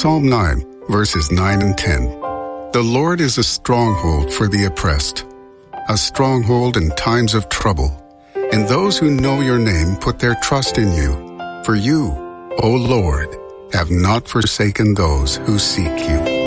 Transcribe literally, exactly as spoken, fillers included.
Psalm nine, verses nine and ten. The Lord is a stronghold for the oppressed, a stronghold in times of trouble. And those who know your name put their trust in you. For you, O Lord, have not forsaken those who seek you.